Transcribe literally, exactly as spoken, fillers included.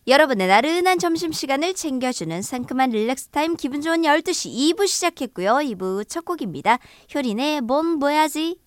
여러분의 나른한 점심시간을 챙겨주는 상큼한 릴렉스 타임 기분 좋은 열두 시 이 부 시작했고요. 이 부 첫 곡입니다. 효린의 뭔 뭐야지.